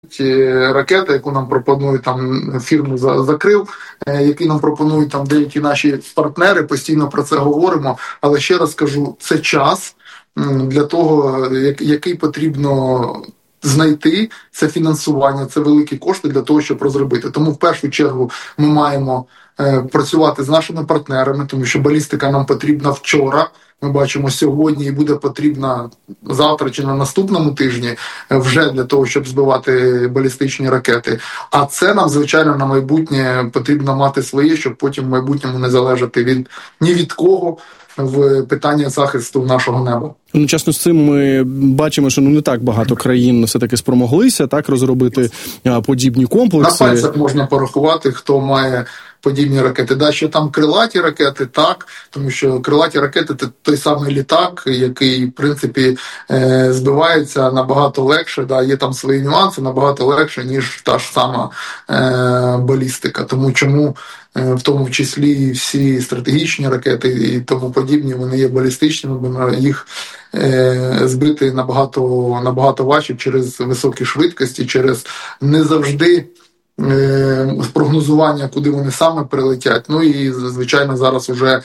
ракета, яку нам пропонують там фірму закрив, які нам пропонують там деякі наші партнери, постійно про це говоримо. Але ще раз кажу, це час для того, який потрібно знайти, це фінансування, це великі кошти для того, щоб розробити. Тому в першу чергу ми маємо працювати з нашими партнерами, тому що балістика нам потрібна вчора. Ми бачимо сьогодні і буде потрібна завтра чи на наступному тижні вже для того, щоб збивати балістичні ракети. А це нам, звичайно, на майбутнє потрібно мати своє, щоб потім в майбутньому не залежати ні від кого в питанні захисту нашого неба. Одночасно з цим ми бачимо, що не так багато країн все-таки спромоглися так розробити подібні комплекси. На пальцях можна порахувати, хто має подібні ракети. Да, що там крилаті ракети, так, тому що крилаті ракети – це той самий літак, який, в принципі, збивається набагато легше, да, є там свої нюанси, набагато легше, ніж та ж сама балістика. Тому чому в тому числі всі стратегічні ракети і тому подібні, вони є балістичними, бо їх збити набагато важче через високі швидкості, через не завжди прогнозування, куди вони саме прилетять. Ну і, звичайно, зараз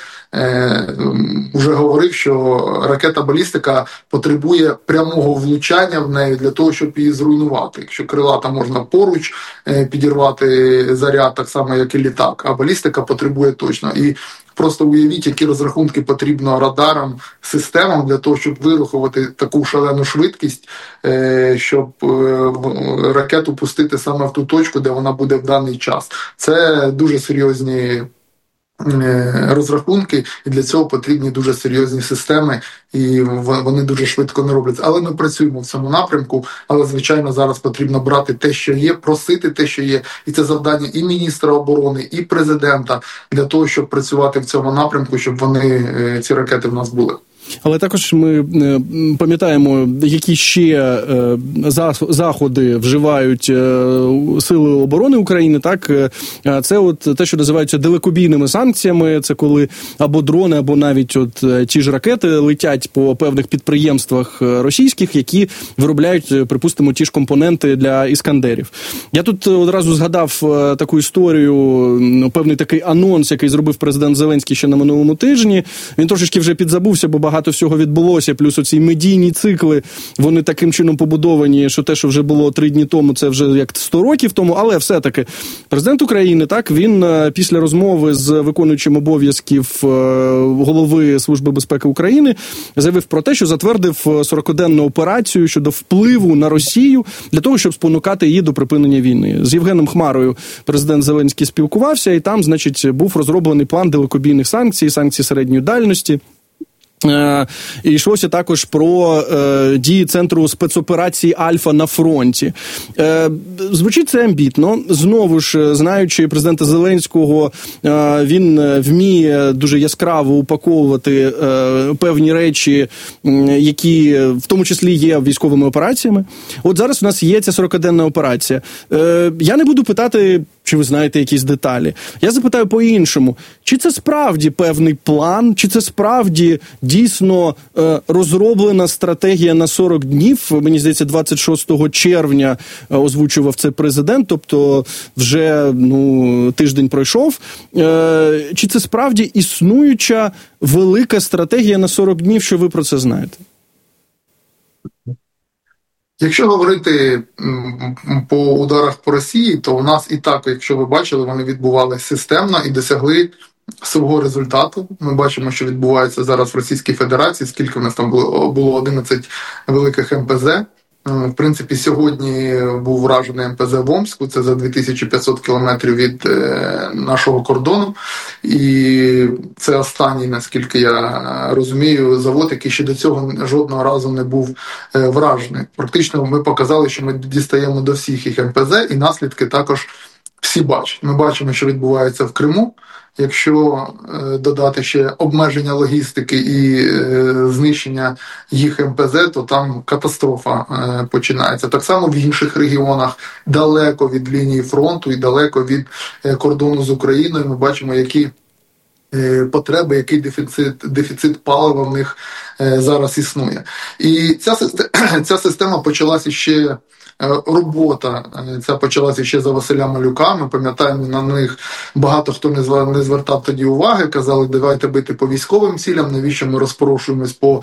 уже говорив, що ракета-балістика потребує прямого влучання в неї для того, щоб її зруйнувати. Якщо крилата можна поруч підірвати заряд, так само, як і літак, а балістика потребує точно. І просто уявіть, які розрахунки потрібно радарам, системам для того, щоб вирахувати таку шалену швидкість, щоб ракету пустити саме в ту точку, де вона буде в даний час. Це дуже серйозні розрахунки, і для цього потрібні дуже серйозні системи, і вони дуже швидко не робляться. Але ми працюємо в цьому напрямку, але, звичайно, зараз потрібно брати те, що є, просити те, що є, і це завдання і міністра оборони, і президента для того, щоб працювати в цьому напрямку, щоб ці ракети в нас були. Але також ми пам'ятаємо, які ще заходи вживають Сили оборони України, так? Це от те, що називається далекобійними санкціями, це коли або дрони, або навіть от ті ж ракети летять по певних підприємствах російських, які виробляють, припустимо, ті ж компоненти для іскандерів. Я тут одразу згадав таку історію, певний такий анонс, який зробив президент Зеленський ще на минулому тижні. Він трошечки вже підзабувся, бо багато всього відбулося, плюс оці медійні цикли, вони таким чином побудовані, що те, що вже було 3 дні тому, це вже як 100 років тому, але все-таки президент України, так, він після розмови з виконуючим обов'язків голови Служби безпеки України заявив про те, що затвердив 40-денну операцію щодо впливу на Росію для того, щоб спонукати її до припинення війни. З Євгеном Хмарою президент Зеленський спілкувався, і там, значить, був розроблений план далекобійних санкцій, санкцій середньої дальності. І йшлося також про дії Центру спецоперацій «Альфа» на фронті. Звучить це амбітно. Знову ж, знаючи президента Зеленського, він вміє дуже яскраво упаковувати певні речі, які в тому числі є військовими операціями. От зараз у нас є ця 40-денна операція. Я не буду питати, чи ви знаєте якісь деталі. Я запитаю по-іншому. Чи це справді певний план, чи це справді дійсно розроблена стратегія на 40 днів? Мені здається, 26 червня озвучував це президент, тобто вже тиждень пройшов. Чи це справді існуюча велика стратегія на 40 днів, що ви про це знаєте? Якщо говорити по ударах по Росії, то у нас і так, якщо ви бачили, вони відбувалися системно і досягли свого результату. Ми бачимо, що відбувається зараз в Російській Федерації, скільки в нас там було 11 великих МПЗ. В принципі, сьогодні був вражений МПЗ в Омську, це за 2500 кілометрів від нашого кордону. І це останній, наскільки я розумію, завод, який ще до цього жодного разу не був вражений. Практично ми показали, що ми дістаємо до всіх їх МПЗ, і наслідки також всі бачать. Ми бачимо, що відбувається в Криму. Якщо додати ще обмеження логістики і знищення їх МПЗ, то там катастрофа починається. Так само в інших регіонах, далеко від лінії фронту і далеко від кордону з Україною, ми бачимо, які потреби, який дефіцит палива в них зараз існує. І ця система почалася ще робота ця почалася ще за Василя Малюка. Ми пам'ятаємо, на них багато хто не звертав тоді уваги, казали, давайте бити по військовим цілям, навіщо ми розпорошуємось по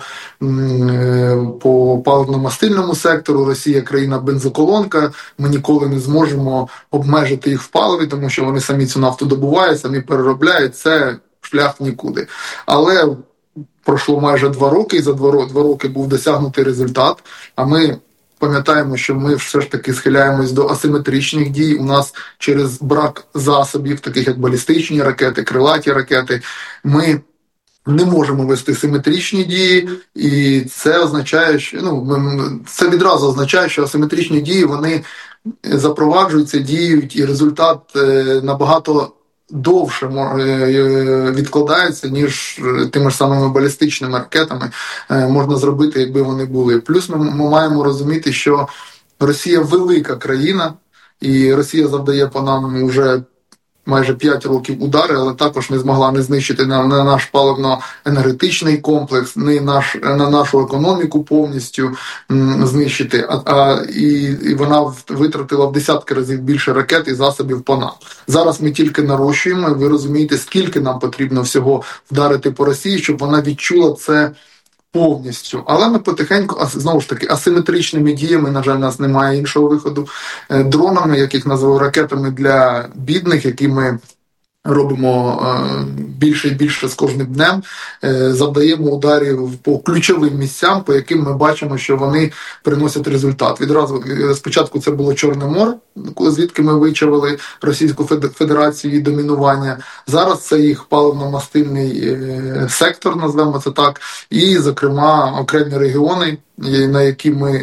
паливно-мастильному сектору. Росія країна бензоколонка, ми ніколи не зможемо обмежити їх в паливі, тому що вони самі цю нафту добувають, самі переробляють, це шлях нікуди. Але пройшло майже 2 роки, і за 2 роки був досягнутий результат, а ми пам'ятаємо, що ми все ж таки схиляємось до асиметричних дій. У нас через брак засобів, таких як балістичні ракети, крилаті ракети, ми не можемо вести симетричні дії, і це означає, що це відразу означає, що асиметричні дії вони запроваджуються, діють, і результат набагато довше відкладається, ніж тими ж самими балістичними ракетами можна зробити, якби вони були. Плюс ми маємо розуміти, що Росія велика країна, і Росія завдає по нам вже майже 5 років удари, але також не змогла не знищити на наш паливно-енергетичний комплекс, не на нашу економіку повністю знищити. І вона витратила в десятки разів більше ракет і засобів по нам. Зараз ми тільки нарощуємо, і ви розумієте, скільки нам потрібно всього вдарити по Росії, щоб вона відчула це повністю. Але ми потихеньку, знову ж таки, асиметричними діями, на жаль, у нас немає іншого виходу, дронами, яких називаю ракетами для бідних, які ми робимо більше і більше з кожним днем, завдаємо ударів по ключовим місцям, по яким ми бачимо, що вони приносять результат. Відразу, спочатку це було Чорне море, звідки ми вичавили Російську Федерацію і домінування. Зараз це їх паливно-мастильний сектор, назвемо це так, і, зокрема, окремі регіони, на які ми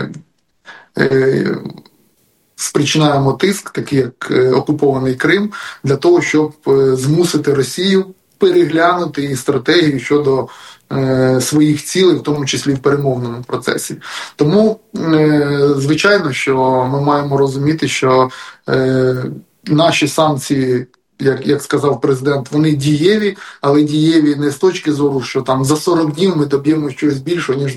спричиняємо тиск, такий як окупований Крим, для того, щоб змусити Росію переглянути її стратегію щодо своїх цілей, в тому числі в перемовному процесі. Тому, звичайно, що ми маємо розуміти, що наші санкції, як сказав президент, вони дієві, але дієві не з точки зору, що там за 40 днів ми доб'ємо щось більше, ніж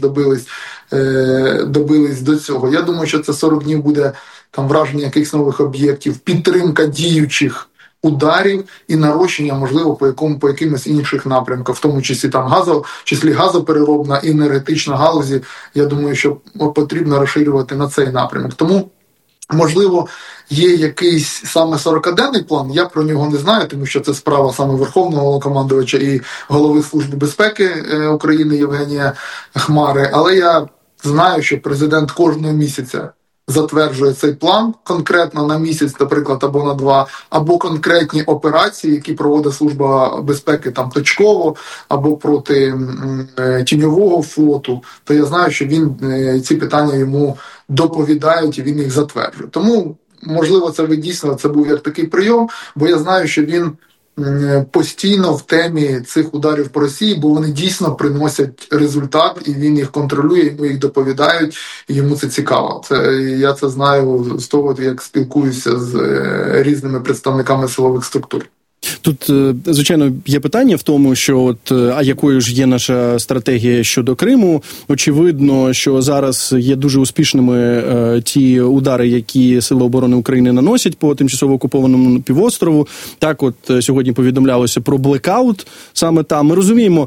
добились до цього. Я думаю, що це 40 днів буде там враження якихось нових об'єктів, підтримка діючих ударів і нарощення, можливо, по якимось інших напрямках, в тому числі там газопереробна і енергетична галузі. Я думаю, що потрібно розширювати на цей напрямок. Тому, можливо, є якийсь саме 40-денний план, я про нього не знаю, тому що це справа саме Верховного Головнокомандувача і Голови Служби безпеки України Євгенія Хмари, але я знаю, що президент кожного місяця затверджує цей план конкретно на місяць, наприклад, або на 2, або конкретні операції, які проводить Служба безпеки там точково, або проти тіньового флоту, то я знаю, що він ці питання йому доповідають і він їх затверджує. Тому, можливо, це був як такий прийом, бо я знаю, що він постійно в темі цих ударів по Росії, бо вони дійсно приносять результат, і він їх контролює, йому їх доповідають, і йому це цікаво. Я це знаю з того, як спілкуюся з різними представниками силових структур. Тут, звичайно, є питання в тому, що а якою ж є наша стратегія щодо Криму. Очевидно, що зараз є дуже успішними ті удари, які Сили оборони України наносять по тимчасово окупованому півострову. Так от сьогодні повідомлялося про блекаут саме там. Ми розуміємо,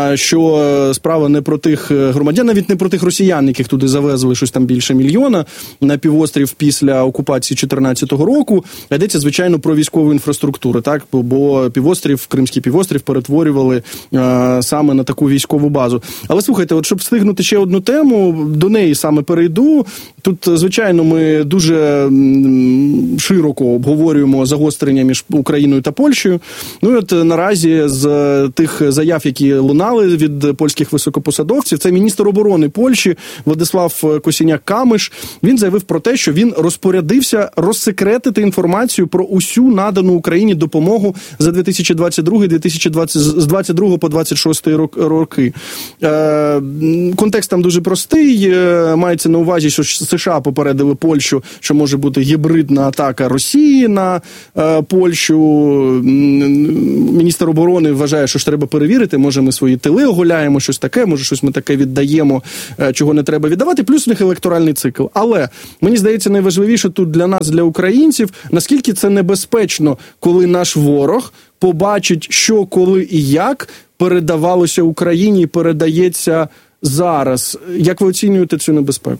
що справа не про тих громадян, навіть не про тих росіян, яких туди завезли щось там більше 1 мільйона на півострів після окупації 2014 року. Йдеться, звичайно, про військову інфраструктуру, так? Бо Кримський півострів перетворювали саме на таку військову базу. Але слухайте, от щоб встигнути ще одну тему, до неї саме перейду. Тут, звичайно, ми дуже широко обговорюємо загострення між Україною та Польщею. Ну і от наразі з тих заяв, які лунали від польських високопосадовців, це міністр оборони Польщі Владислав Косіняк-Камиш. Він заявив про те, що він розпорядився розсекретити інформацію про усю надану Україні допомогу за 2022 з 22 по 26 роки. Контекст там дуже простий. Мається на увазі, що США попередили Польщу, що може бути гібридна атака Росії на Польщу. Міністр оборони вважає, що ж треба перевірити, може ми свої тили оголяємо, щось таке, може щось ми таке віддаємо, чого не треба віддавати, плюс у них електоральний цикл. Але, мені здається, найважливіше тут для нас, для українців, наскільки це небезпечно, коли наш ворог побачить, що, коли і як передавалося Україні і передається зараз. Як ви оцінюєте цю небезпеку?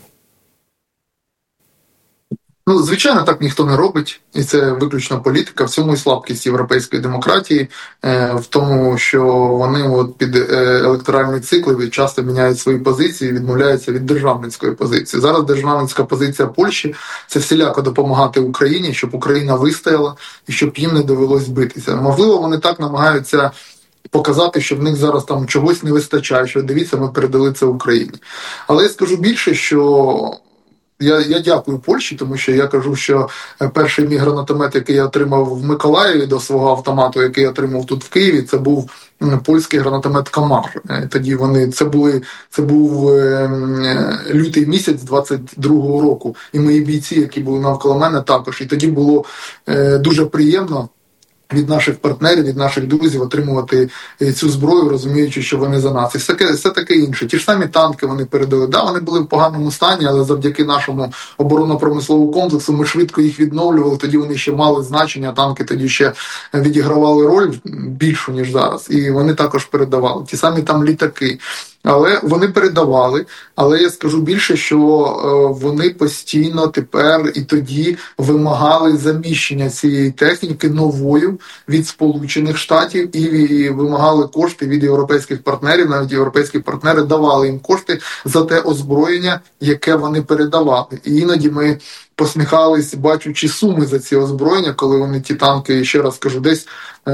Ну, звичайно, так ніхто не робить, і це виключно політика. В цьому і слабкість європейської демократії, в тому, що вони от під електоральні цикли часто міняють свої позиції, відмовляються від державницької позиції. Зараз державницька позиція Польщі – це всіляко допомагати Україні, щоб Україна вистояла і щоб їм не довелось битися. Можливо, вони так намагаються показати, що в них зараз там чогось не вистачає, що дивіться, ми передали це Україні. Але я скажу більше, що я дякую Польщі, тому що я кажу, що перший мій гранатомет, який я отримав в Миколаєві до свого автомату, який я отримав тут в Києві, це був польський гранатомет «Камар». Тоді це був лютий місяць 22-го року, і мої бійці, які були навколо мене, також. І тоді було дуже приємно від наших партнерів, від наших друзів отримувати цю зброю, розуміючи, що вони за нас. І все таке інше. Ті ж самі танки вони передали. Да, вони були в поганому стані, але завдяки нашому оборонно-промисловому комплексу ми швидко їх відновлювали, тоді вони ще мали значення, танки тоді ще відігравали роль більшу, ніж зараз. І вони також передавали. Ті самі там літаки. Але вони передавали, але я скажу більше, що вони постійно тепер і тоді вимагали заміщення цієї техніки новою від Сполучених Штатів і вимагали кошти від європейських партнерів, навіть європейські партнери давали їм кошти за те озброєння, яке вони передавали. І іноді ми посміхались, бачучи суми за ці озброєння, коли вони ті танки, ще раз кажу, десь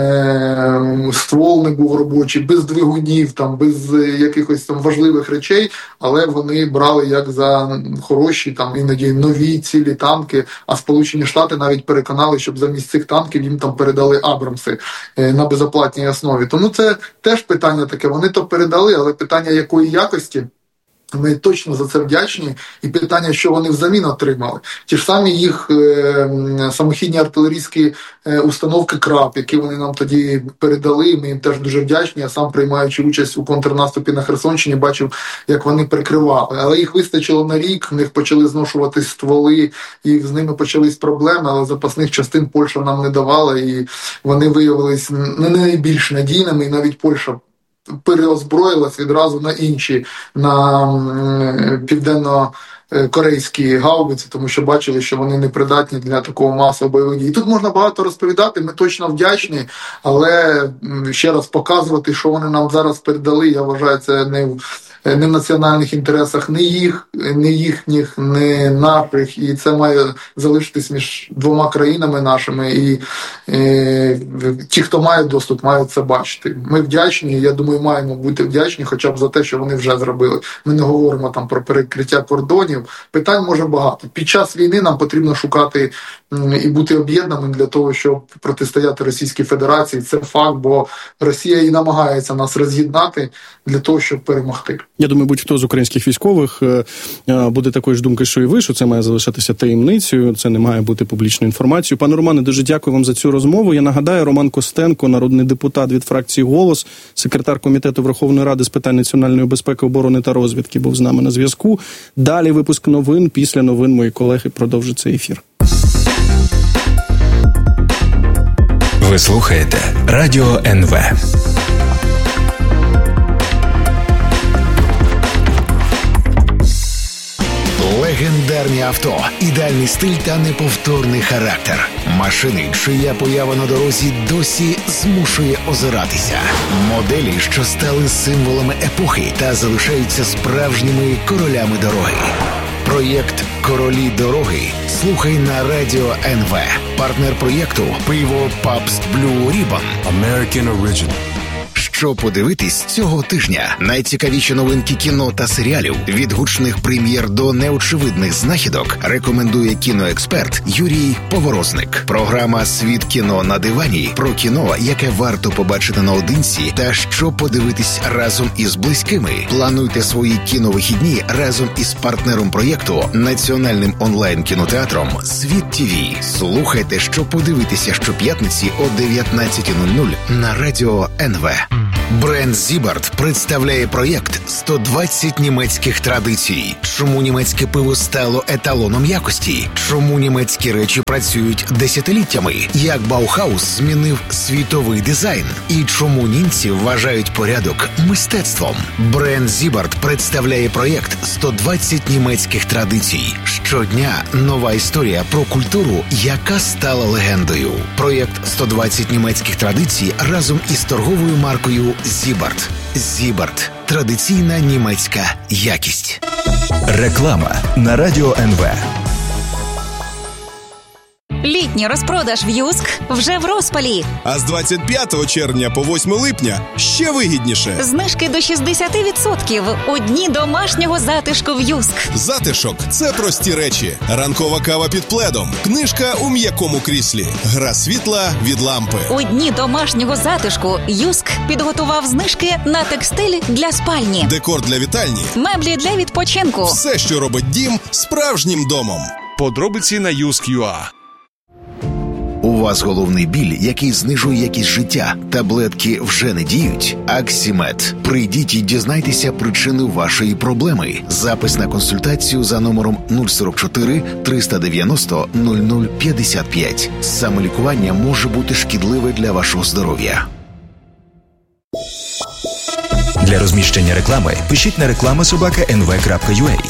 ствол не був робочий, без двигунів, там, без якихось там важливих речей, але вони брали як за хороші, там, іноді нові цілі танки, а Сполучені Штати навіть переконали, щоб замість цих танків їм там передали Абрамси на безоплатній основі. Тому це теж питання таке, вони то передали, але питання якої якості, ми точно за це вдячні. І питання, що вони взамін отримали. Ті ж самі їх самохідні артилерійські установки «Краб», які вони нам тоді передали, ми їм теж дуже вдячні. Я сам, приймаючи участь у контрнаступі на Херсонщині, бачив, як вони прикривали. Але їх вистачило на рік, в них почали зношуватись стволи, і з ними почались проблеми, але запасних частин Польща нам не давала, і вони виявились не найбільш надійними, і навіть Польща переозброїлась відразу на інші, на південно-корейські гаубиці, тому що бачили, що вони не придатні для такого масового бойових дій. Тут можна багато розповідати, ми точно вдячні, але ще раз показувати, що вони нам зараз передали, я вважаю, це не в національних інтересах ні їхніх, ні наших, і це має залишитись між двома країнами нашими, і ті, хто має доступ, мають це бачити. Ми вдячні, я думаю, маємо бути вдячні хоча б за те, що вони вже зробили. Ми не говоримо там про перекриття кордонів, питань може багато. Під час війни нам потрібно шукати і бути об'єднаним для того, щоб протистояти Російській Федерації. Це факт, бо Росія і намагається нас роз'єднати для того, щоб перемогти. Я думаю, будь-хто з українських військових буде такої ж думки, що і ви, що це має залишатися таємницею, це не має бути публічною інформацією. Пане Романе, дуже дякую вам за цю розмову. Я нагадаю, Роман Костенко, народний депутат від фракції «Голос», секретар Комітету Верховної Ради з питань національної безпеки, оборони та розвідки, був з нами на зв'язку. Далі випуск новин, після новин мої колеги продовжать цей ефір. Ви слухаєте Радіо НВ. Легендарні авто, ідеальний стиль та неповторний характер. Машини, чия поява на дорозі досі змушує озиратися. Моделі, що стали символами епохи та залишаються справжніми королями дороги. Проєкт «Королі дороги» слухай на Радіо НВ. Партнер проєкту – пиво Pabst Blue Ribbon. American Original. що подивитись цього тижня. Найцікавіші новинки кіно та серіалів від гучних прем'єр до неочевидних знахідок рекомендує кіноексперт Юрій Поворозник. Програма «Світ кіно на дивані» про кіно, яке варто побачити наодинці та що подивитись разом із близькими. Плануйте свої кіновихідні разом із партнером проєкту – національним онлайн-кінотеатром «Світ ТВ». Слухайте, що подивитися щоп'ятниці о 19:00 на Радіо НВ. Бренд Зібарт представляє проєкт «120 німецьких традицій». Чому німецьке пиво стало еталоном якості? Чому німецькі речі працюють десятиліттями? Як Баухаус змінив світовий дизайн? І чому німці вважають порядок мистецтвом? Бренд Зібарт представляє проєкт «120 німецьких традицій». Щодня нова історія про культуру, яка стала легендою. Проєкт «120 німецьких традицій» разом із торговою маркою Зібарт. Зібарт. Традиційна німецька якість. Реклама на Радіо НВ. Літній розпродаж в Юск вже в розпалі. А з 25 червня по 8 липня ще вигідніше. Знижки до 60% у дні домашнього затишку в Юск. Затишок – це прості речі. Ранкова кава під пледом, книжка у м'якому кріслі, гра світла від лампи. У дні домашнього затишку Юск підготував знижки на текстиль для спальні, декор для вітальні, меблі для відпочинку. Все, що робить дім справжнім домом. Подробиці на Юск.ua. У вас головний біль, який знижує якість життя. Таблетки вже не діють? Аксімед. Прийдіть і дізнайтеся причину вашої проблеми. Запис на консультацію за номером 044 390 0055. Самолікування може бути шкідливе для вашого здоров'я. Для розміщення реклами пишіть на reklama@nv.ua.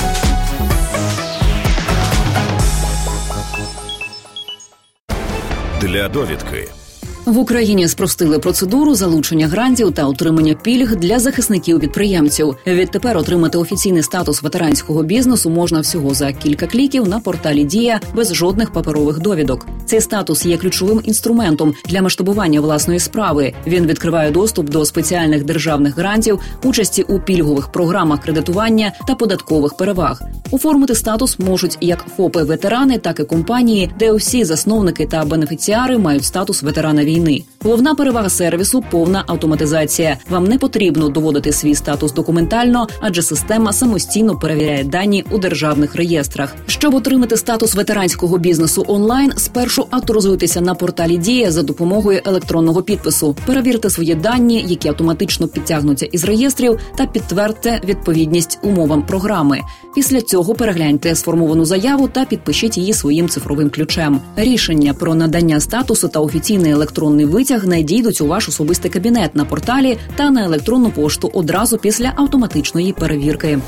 Для довідки. В Україні спростили процедуру залучення грантів та отримання пільг для захисників-підприємців. Відтепер отримати офіційний статус ветеранського бізнесу можна всього за кілька кліків на порталі «Дія» без жодних паперових довідок. Цей статус є ключовим інструментом для масштабування власної справи. Він відкриває доступ до спеціальних державних грантів, участі у пільгових програмах кредитування та податкових переваг. Оформити статус можуть як ФОПи-ветерани, так і компанії, де усі засновники та бенефіціари мають статус ветерана війни. Головна перевага сервісу – повна автоматизація. Вам не потрібно доводити свій статус документально, адже система самостійно перевіряє дані у державних реєстрах. Щоб отримати статус ветеранського бізнесу онлайн, спершу авторизуйтеся на порталі «Дія» за допомогою електронного підпису. Перевірте свої дані, які автоматично підтягнуться із реєстрів, та підтвердьте відповідність умовам програми. Після цього перегляньте сформовану заяву та підпишіть її своїм цифровим ключем. Рішення про надання статусу та офіційний електронний витяг надійдуть у ваш особистий кабінет на порталі та на електронну пошту одразу після автоматичної перевірки.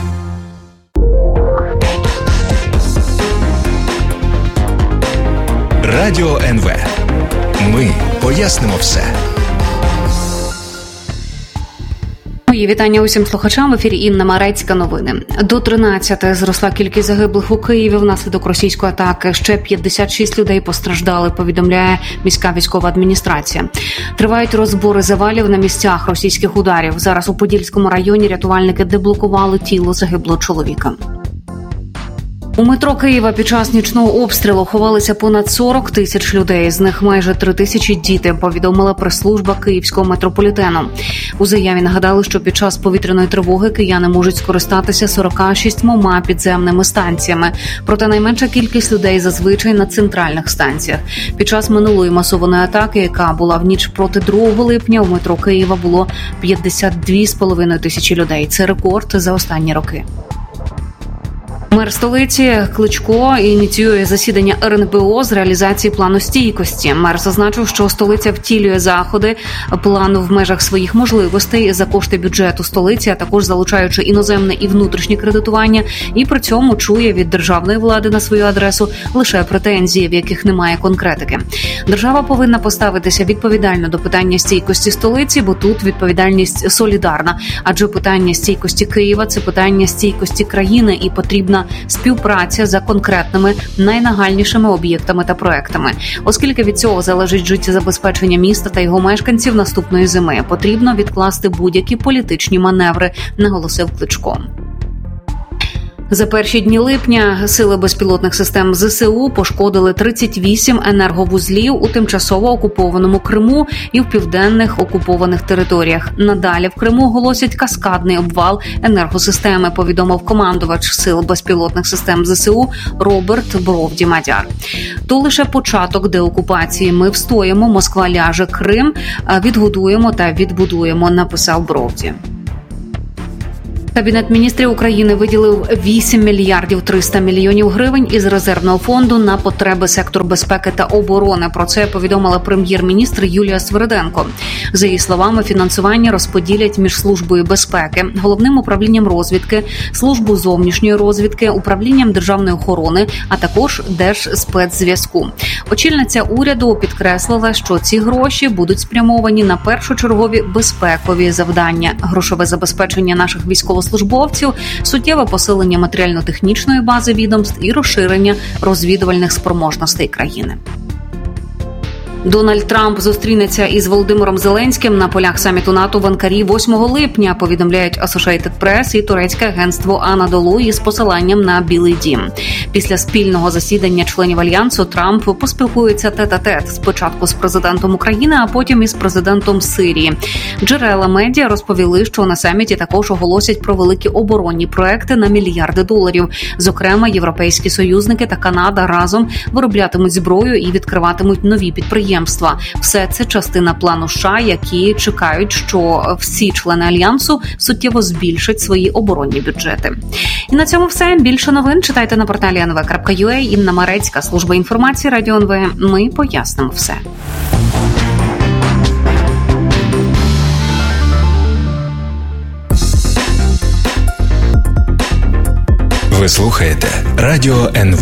Радіо НВ. Ми пояснимо все. Мої вітання усім слухачам. В ефірі Інна Марецька. Новини. До 13 зросла кількість загиблих у Києві внаслідок російської атаки. Ще 56 людей постраждали, повідомляє міська військова адміністрація. Тривають розбори завалів на місцях російських ударів. Зараз у Подільському районі рятувальники деблокували тіло загиблого чоловіка. У метро Києва під час нічного обстрілу ховалися понад 40 тисяч людей, з них майже 3 тисячі діти, повідомила прес-служба Київського метрополітену. У заяві нагадали, що під час повітряної тривоги кияни можуть скористатися 46 підземними станціями, проте найменша кількість людей зазвичай на центральних станціях. Під час минулої масованої атаки, яка була в ніч проти 2 липня, у метро Києва було 52,5 тисячі людей. Це рекорд за останні роки. Мер столиці Кличко ініціює засідання РНБО з реалізації плану стійкості. Мер зазначив, що столиця втілює заходи, план в межах своїх можливостей за кошти бюджету столиці, а також залучаючи іноземне і внутрішнє кредитування, і при цьому чує від державної влади на свою адресу лише претензії, в яких немає конкретики. Держава повинна поставитися відповідально до питання стійкості столиці, бо тут відповідальність солідарна, адже питання стійкості Києва – це питання стійкості країни, і потрібна необхідна співпраця за конкретними найнагальнішими об'єктами та проектами. Оскільки від цього залежить життєзабезпечення міста та його мешканців наступної зими, потрібно відкласти будь-які політичні маневри, наголосив Кличко. За перші дні липня сили безпілотних систем ЗСУ пошкодили 38 енерговузлів у тимчасово окупованому Криму і в південних окупованих територіях. Надалі в Криму оголосять каскадний обвал енергосистеми, повідомив командувач сил безпілотних систем ЗСУ Роберт Бровді-Мадяр. То лише початок деокупації. Ми встоїмо, Москва ляже, Крим відгодуємо та відбудуємо, написав Бровді. Кабінет міністрів України виділив 8 мільярдів 300 мільйонів гривень із резервного фонду на потреби сектору безпеки та оборони. Про це повідомила прем'єр-міністр Юлія Свериденко. За її словами, фінансування розподілять між Службою безпеки, Головним управлінням розвідки, Службою зовнішньої розвідки, Управлінням державної охорони, а також Держспецзв'язку. Очільниця уряду підкреслила, що ці гроші будуть спрямовані на першочергові безпекові завдання, грошове забезпечення наших військовослужбовців, суттєве посилення матеріально-технічної бази відомств і розширення розвідувальних спроможностей країни. Дональд Трамп зустрінеться із Володимиром Зеленським на полях саміту НАТО в Анкарі 8 липня, повідомляють Associated Press і турецьке агентство Анадолу із посиланням на Білий дім. Після спільного засідання членів Альянсу Трамп поспілкується тет-а-тет спочатку з президентом України, а потім із президентом Сирії. Джерела медіа розповіли, що на саміті також оголосять про великі оборонні проекти на мільярди доларів. Зокрема, європейські союзники та Канада разом вироблятимуть зброю і відкриватимуть нові підприємства. Все це частина плану США, які чекають, що всі члени Альянсу суттєво збільшать свої оборонні бюджети. І на цьому все. Більше новин читайте на порталі nv.ua. Інна Марецька, служба інформації Радіо НВ. Ми пояснимо все. Ви слухаєте Радіо НВ.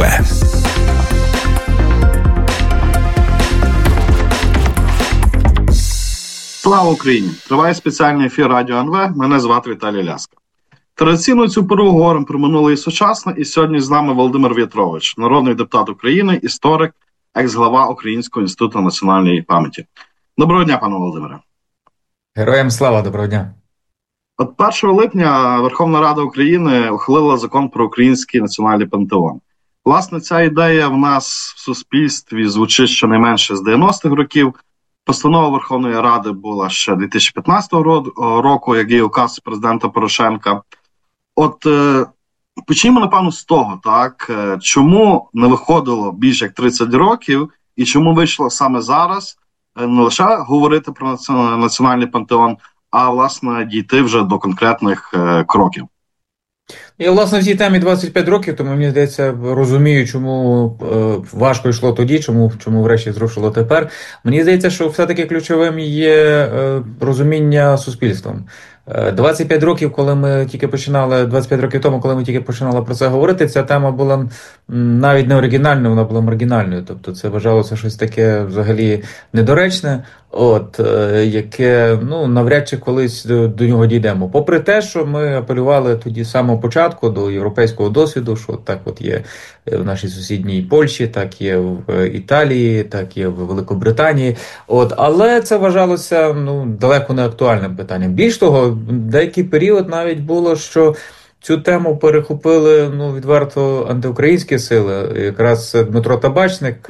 Слава Україні! Триває спеціальний ефір Радіо НВ. Мене звати Віталій Ляска. Традиційно цю пору говоримо про минуле і сучасне, і сьогодні з нами Володимир В'ятрович, народний депутат України, історик, екс-глава Українського інституту національної пам'яті. Доброго дня, пане Володимире. Героям слава, доброго дня. От 1 липня Верховна Рада України ухвалила закон про Український національний пантеон. Власне, ця ідея в нас в суспільстві звучить щонайменше з 90-х років. Постанова Верховної Ради була ще 2015 року, як і указ президента Порошенка. От почнімо, напевно, з того, так, чому не виходило більше як 30 років, і чому вийшло саме зараз не лише говорити про національний пантеон, а, власне, дійти вже до конкретних кроків. Я, власне, в цій темі 25 років, тому, мені здається, розумію, чому важко йшло тоді, чому врешті зрушило тепер. Мені здається, що все-таки ключовим є розуміння суспільством. 25 років, коли ми тільки починали, 25 років тому, коли ми тільки починали про це говорити, ця тема була навіть не оригінальною, вона була маргінальною. Тобто це вважалося щось таке взагалі недоречне, яке, навряд чи колись до нього дійдемо. Попри те, що ми апелювали тоді з самого початку до європейського досвіду, що так от є в нашій сусідній Польщі, так є в Італії, так є в Великобританії. Але це вважалося далеко не актуальним питанням. Більш того, деякий період навіть було, що цю тему перехопили відверто антиукраїнські сили. Якраз Дмитро Табачник,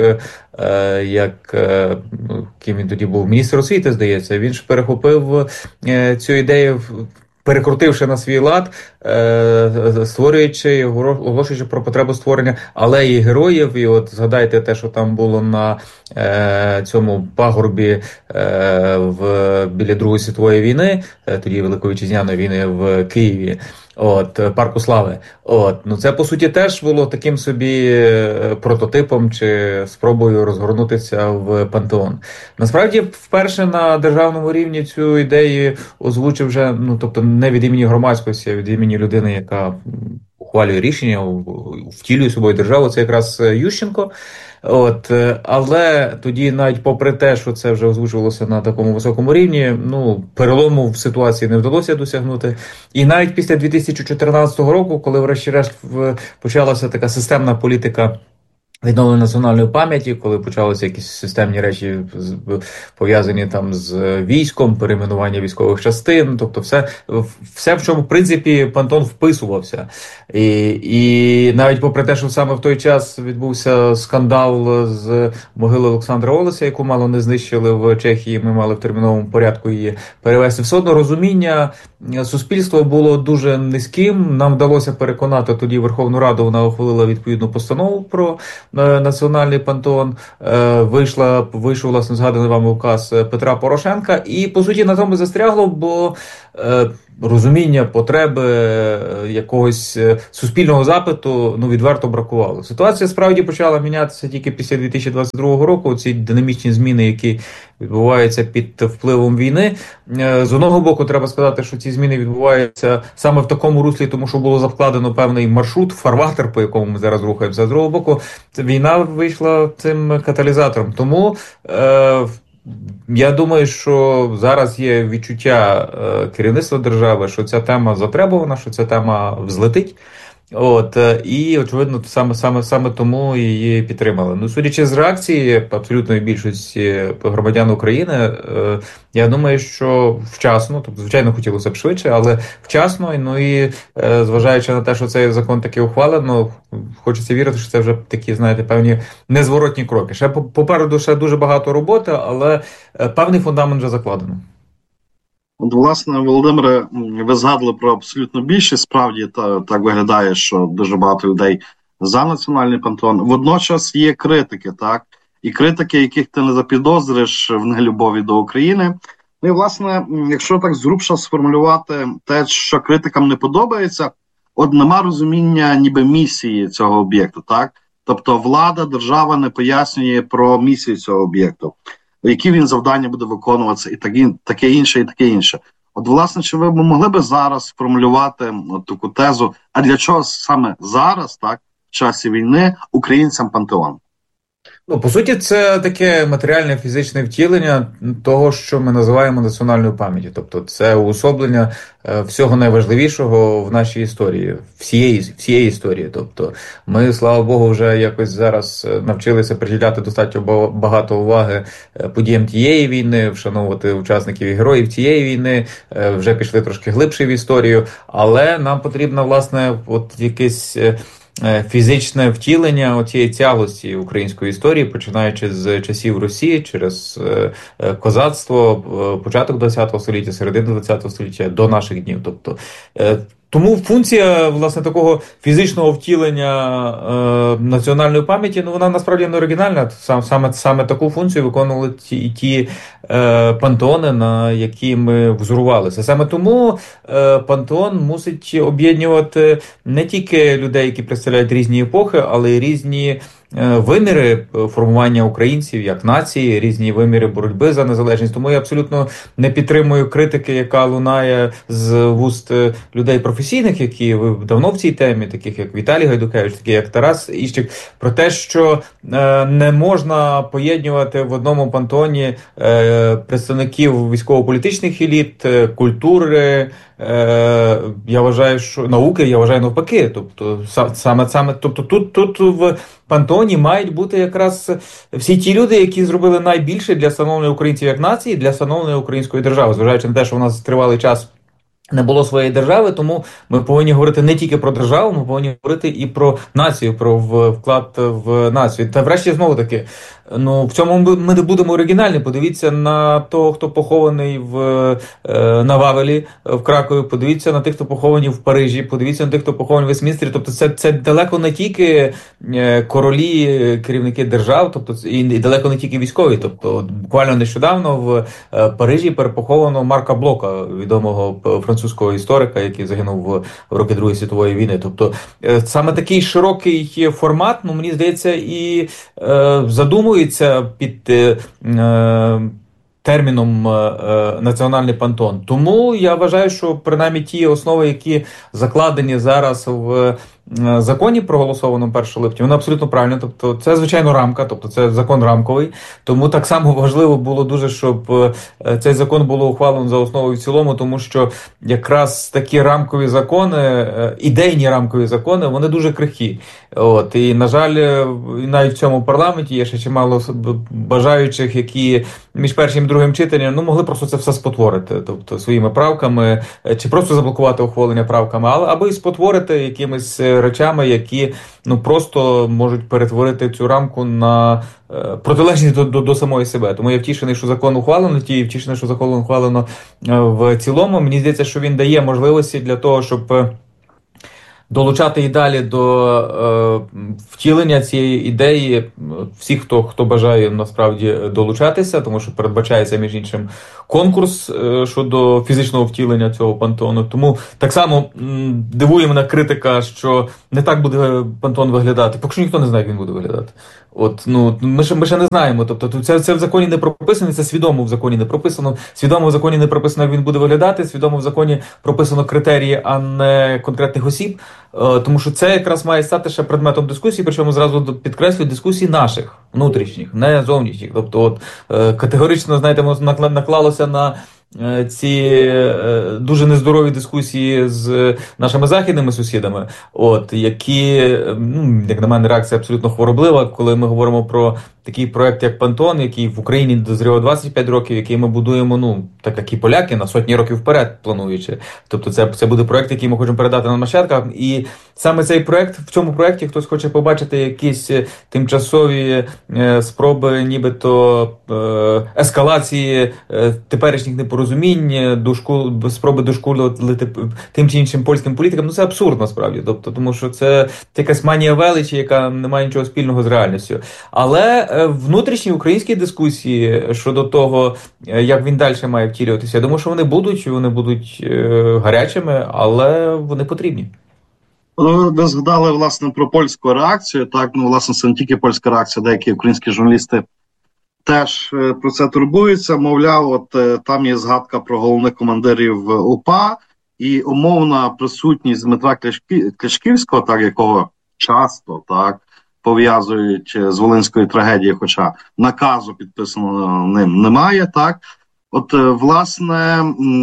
ким він тоді був, міністр освіти, здається, він ж перехопив цю ідею, перекрутивши на свій лад, створюючи, оголошуючи про потребу створення алеї героїв. І от згадайте те, що там було на цьому пагорбі біля Другої світової війни, тоді Великої Вітчизняної війни в Києві, Парку Слави. Це, по суті, теж було таким собі прототипом чи спробою розгорнутися в пантеон. Насправді, вперше на державному рівні цю ідею озвучив вже, тобто не від імені громадськості, а від імені людини, яка ухвалює рішення, втілює собою державу, це якраз Ющенко. Але тоді, навіть попри те, що це вже озвучувалося на такому високому рівні, перелому в ситуації не вдалося досягнути. І навіть після 2014 року, коли врешті-решт почалася така системна політика відновлення національної пам'яті, коли почалися якісь системні речі, пов'язані там з військом, перейменування військових частин, тобто все, в чому, в принципі, Пантеон вписувався. І навіть попри те, що саме в той час відбувся скандал з могили Олександра Олеся, яку мало не знищили в Чехії, ми мали в терміновому порядку її перевести, все одно розуміння суспільства було дуже низьким. Нам вдалося переконати тоді Верховну Раду, вона ухвалила відповідну постанову про національний пантеон, вийшов, власне, згаданий вами указ Петра Порошенка, і, по суті, на тому застрягло, бо розуміння потреби якогось суспільного запиту відверто бракувало. Ситуація справді почала мінятися тільки після 2022 року, ці динамічні зміни, які відбуваються під впливом війни. З одного боку, треба сказати, що ці зміни відбуваються саме в такому руслі, тому що було закладено певний маршрут, фарватер, по якому ми зараз рухаємося. З другого боку, війна вийшла цим каталізатором. Тому я думаю, що зараз є відчуття керівництва держави, що ця тема затребувана, що ця тема взлетить. І, очевидно, саме тому її підтримали. Судячи з реакції абсолютної більшості громадян України, я думаю, що вчасно, тобто, звичайно, хотілося б швидше, але вчасно, і зважаючи на те, що цей закон таки ухвалено, хочеться вірити, що це вже такі, знаєте, певні незворотні кроки. Ще попереду ще дуже багато роботи, але певний фундамент вже закладено. Власне, Володимире, ви згадали про абсолютну більшість. Справді так виглядає, що дуже багато людей за національний пантеон. Водночас є критики, так? І критики, яких ти не запідозриш в нелюбові до України. І, власне, якщо так зрубша сформулювати те, що критикам не подобається, нема розуміння ніби місії цього об'єкту, так? Тобто влада, держава не пояснює про місію цього об'єкту, які він завдання буде виконуватися, і таке інше. Власне, чи ви могли би зараз сформулювати таку тезу, а для чого саме зараз, так, в часі війни, українцям пантеон? По суті, це таке матеріальне фізичне втілення того, що ми називаємо національною пам'яттю. Тобто це уособлення всього найважливішого в нашій історії, всієї історії. Тобто ми, слава Богу, вже якось зараз навчилися приділяти достатньо багато уваги подіям тієї війни, вшановувати учасників і героїв тієї війни, вже пішли трошки глибше в історію, але нам потрібно, власне, якесь фізичне втілення цієї цялості української історії, починаючи з часів Росії, через козацтво, початок ХХ століття, середину ХХ століття до наших днів. Тобто, тому функція, власне, такого фізичного втілення національної пам'яті, вона насправді не оригінальна. Саме таку функцію виконували ті пантеони, на які ми взорувалися. Саме тому пантеон мусить об'єднувати не тільки людей, які представляють різні епохи, але й різні виміри формування українців як нації, різні виміри боротьби за незалежність. Тому я абсолютно не підтримую критики, яка лунає з вуст людей професійних, які давно в цій темі, таких як Віталій Гайдукевич, такі як Тарас Іщик, про те, що не можна поєднувати в одному пантеоні представників військово-політичних еліт, культури, я вважаю, що науки, я вважаю навпаки. Тобто тут в пантеоні мають бути якраз всі ті люди, які зробили найбільше для становлення українців як нації, для становлення української держави, зважаючи на те, що у нас тривалий час не було своєї держави, тому ми повинні говорити не тільки про державу, ми повинні говорити і про націю, про вклад в націю. Та врешті, знову таки, в цьому ми не будемо оригінальні. Подивіться на того, хто похований на Вавелі в Кракові, подивіться на тих, хто похований в Парижі, подивіться на тих, хто похований в Вестмінстері. Тобто це далеко не тільки королі, керівники держав, тобто і далеко не тільки військові. Тобто буквально нещодавно в Парижі перепоховано Марка Блока, відомого французького історика, який загинув в роки Другої світової війни. Тобто саме такий широкий формат, мені здається, і задумується під терміном національний пантеон. Тому я вважаю, що принаймні ті основи, які закладені зараз в законі, проголосованому 1 липня, воно абсолютно правильно. Тобто це, звичайно, рамка, тобто це закон рамковий. Тому так само важливо було дуже, щоб цей закон було ухвалено за основу і в цілому, тому що якраз такі рамкові закони, ідейні рамкові закони, вони дуже крихкі. От, і, на жаль, навіть в цьому парламенті є ще чимало бажаючих, які між першим і другим читанням могли просто це все спотворити, тобто своїми правками, чи просто заблокувати ухвалення правками, або і спотворити якимись речами, які просто можуть перетворити цю рамку на протилежність до самої себе. Тому я втішений, що закон ухвалено, і втішений, що закон ухвалено в цілому. Мені здається, що він дає можливості для того, щоб долучати і далі до втілення цієї ідеї всіх, хто бажає насправді долучатися, тому що передбачається, між іншим, конкурс щодо фізичного втілення цього пантеону. Тому так само дивує мене критика, що не так буде пантеон виглядати. Поки що ніхто не знає, як він буде виглядати. Ми ще не знаємо. Тобто це в законі не прописано, це свідомо в законі не прописано. Свідомо в законі не прописано, як він буде виглядати, свідомо в законі прописано критерії, а не конкретних осіб. Тому що це якраз має стати ще предметом дискусії, причому зразу підкреслюю, дискусій наших, внутрішніх, не зовнішніх. Тобто категорично, знаєте, воно наклалося на ці дуже нездорові дискусії з нашими західними сусідами, які, як на мене, реакція абсолютно хвороблива, коли ми говоримо про такий проект, як Пантеон, який в Україні дозрівав 25 років, який ми будуємо, так як і поляки, на сотні років вперед плануючи. Тобто це буде проект, який ми хочемо передати на нащадкам. І саме цей проект, в цьому проекті хтось хоче побачити якісь тимчасові спроби, нібито ескалації теперішніх непорозумінь, спроби дошкулити тим чи іншим польським політикам. Це абсурд, насправді. Тобто, тому що це якась манія величі, яка не має нічого спільного з реальністю. Але внутрішні українські дискусії щодо того, як він далі має втілюватися, я думаю, що вони будуть гарячими, але вони потрібні. Ви згадали, власне, про польську реакцію. Так, власне, це не тільки польська реакція, деякі українські журналісти теж про це турбуються. Мовляв, там є згадка про головних командирів УПА і умовна присутність Дмитра Клячківського, так, якого часто пов'язують з Волинською трагедією, хоча наказу підписаного ним немає, так. Власне,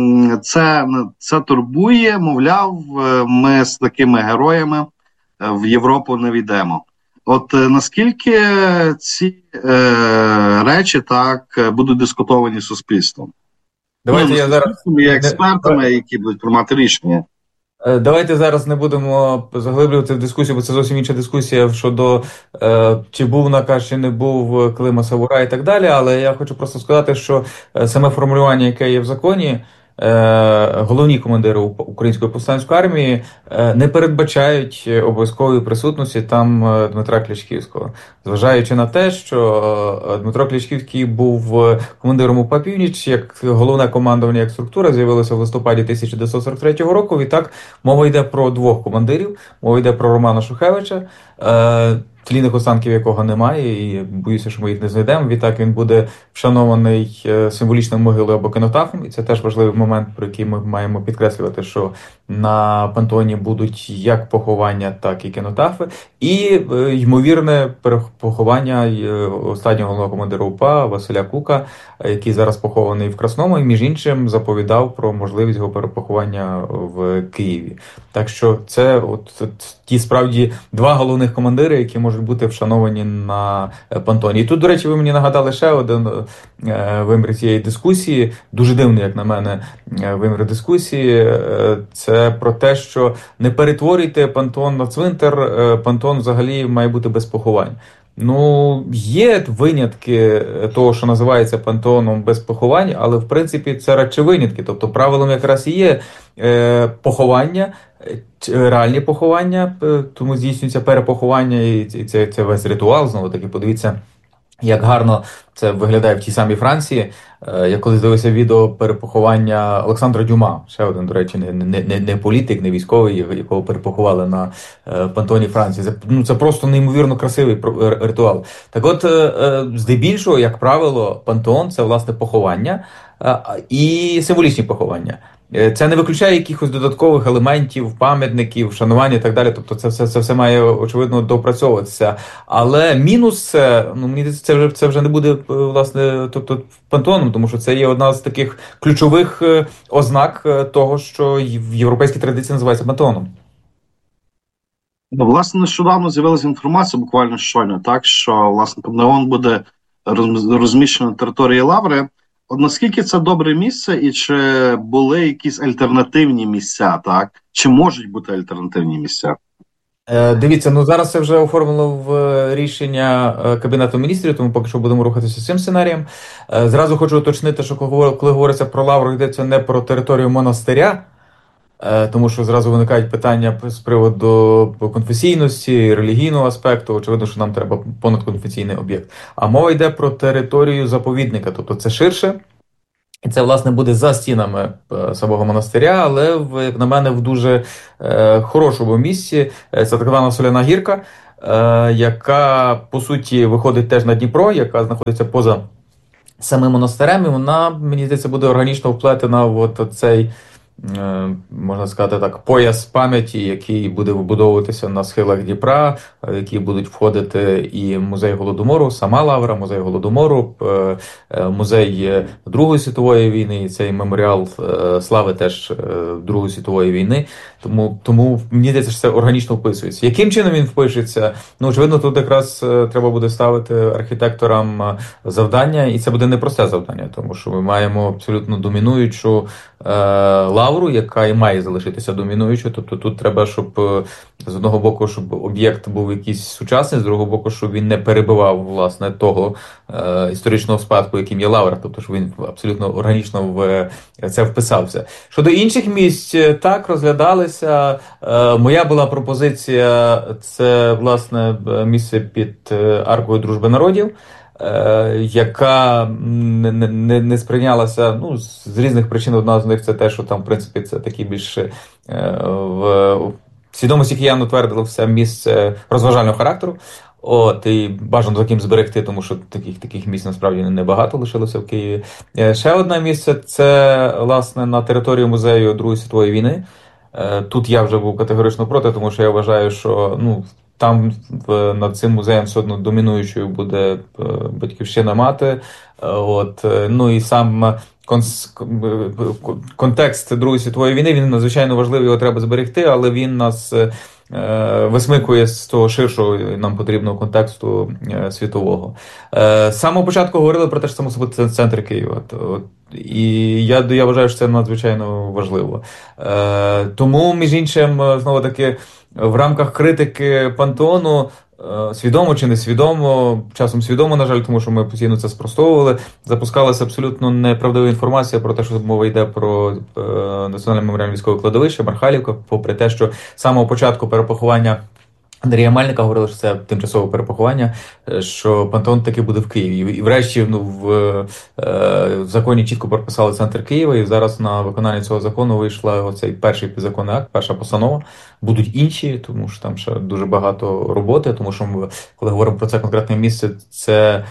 це турбує, мовляв, ми з такими героями в Європу не війдемо. Наскільки ці речі будуть дискутовані суспільством? Давайте я зараз... експертами, які будуть приймати рішення. Давайте зараз не будемо заглиблювати в дискусію, бо це зовсім інша дискусія щодо чи був наказ, чи не був Клима Савура і так далі, але я хочу просто сказати, що саме формулювання, яке є в законі, головні командири Української повстанської армії не передбачають обов'язкової присутності там Дмитра Клячківського. Зважаючи на те, що Дмитро Клячківський був командиром УПА «Північ», як головне командування, як структура, з'явилося в листопаді 1943 року. І так, мова йде про двох командирів. Мова йде про Романа Шухевича, тлінних останків якого немає, і боюся, що ми їх не знайдемо. Відтак він буде вшанований символічною могилою або кінотафом, і це теж важливий момент, про який ми маємо підкреслювати, що на пантеоні будуть як поховання, так і кінотафи, і ймовірне поховання останнього головного командира УПА Василя Кука, який зараз похований в Красному, і між іншим заповідав про можливість його перепоховання в Києві. Так що це ті справді два головних командири, які можуть бути вшановані на пантеоні. І тут, до речі, ви мені нагадали ще один вимір цієї дискусії, дуже дивний, як на мене, вимір дискусії. Це про те, що не перетворюйте пантеон на цвинтар, пантеон взагалі має бути без поховань. Є винятки того, що називається пантеоном без поховань, але в принципі це радше винятки. Тобто правилом якраз і є поховання, реальні поховання, тому здійснюється перепоховання, і це весь ритуал, знову таки, подивіться, як гарно це виглядає в тій самій Франції. Я колись дивився відео перепоховання Олександра Дюма, ще один, до речі, не політик, не військовий, якого перепоховали на пантеоні Франції. Це просто неймовірно красивий ритуал. Так от, здебільшого, як правило, пантеон – це, власне, поховання і символічні поховання. Це не виключає якихось додаткових елементів, пам'ятників, шанування і так далі. Тобто це все має, очевидно, допрацьовуватися. Але мінус, мені здається, це вже не буде, власне, тобто пантеоном, тому що це є одна з таких ключових ознак того, що в європейській традиції називається пантеоном. Власне, нещодавно з'явилася інформація, буквально щойно, так, що, власне, пантеон буде розміщено на території Лаври. От наскільки це добре місце, і чи були якісь альтернативні місця, так? Чи можуть бути альтернативні місця? Дивіться, зараз це вже оформлено в рішення Кабінету міністрів, тому поки що будемо рухатися з цим сценарієм. Зразу хочу уточнити, що коли говориться про Лавру, йдеться не про територію монастиря, тому що зразу виникають питання з приводу конфесійності, релігійного аспекту. Очевидно, що нам треба понадконфесійний об'єкт. А мова йде про територію заповідника, тобто це ширше. І це, власне, буде за стінами самого монастиря, але, як на мене, в дуже хорошому місці. Це так звана Соляна гірка, яка, по суті, виходить теж на Дніпро, яка знаходиться поза самим монастирем, і вона, мені здається, буде органічно вплетена в цей, можна сказати так, пояс пам'яті, який буде вибудовуватися на схилах Дніпра, в який будуть входити і музей Голодомору, сама Лавра, музей Голодомору, музей Другої світової війни, і цей меморіал слави теж Другої світової війни. Тому мені здається, що це органічно вписується. Яким чином він впишеться? Очевидно, тут якраз треба буде ставити архітекторам завдання, і це буде непросте завдання, тому що ми маємо абсолютно домінуючу Лавру, яка і має залишитися домінуючою. Тобто тут треба, щоб з одного боку, щоб об'єкт був якийсь сучасний, з другого боку, щоб він не перебивав, власне, того історичного спадку, яким є Лавра. Тобто, щоб він абсолютно органічно в це вписався. Щодо інших місць, так, розглядалися. Моя була пропозиція, це, власне, місце під Аркою Дружби народів, яка не сприйнялася, з різних причин. Одна з них це те, що там, в принципі, це такі більш в свідомості киян утвердило все місце розважального характеру. І бажано таким зберегти, тому що таких місць насправді небагато лишилося в Києві. Ще одне місце – це, власне, на території музею Другої світової війни. Тут я вже був категорично проти, тому що я вважаю, що там над цим музеєм все одно домінуючою буде батьківщина мати. І сам контекст Другої світової війни, він надзвичайно важливий, його треба зберегти, але він нас висмикує з того ширшого нам потрібного контексту світового. З самого початку говорили про те, що це мусить бути центр Києва. І я вважаю, що це надзвичайно важливо. Тому, між іншим, знову-таки, в рамках критики пантеону, свідомо чи несвідомо, часом свідомо, на жаль, тому що ми постійно це спростовували, запускалася абсолютно неправдива інформація про те, що мова йде про Національне меморіальне військове кладовище, Мархалівка, попри те, що з самого початку перепоховання Андрія Мельника говорили, що це тимчасове перепоховання, що пантеон таки буде в Києві. І врешті в законі чітко прописали центр Києва, і зараз на виконання цього закону вийшла оцей перший підзаконний акт, перша постанова. Будуть інші, тому що там ще дуже багато роботи, тому що ми, коли говоримо про це конкретне місце, це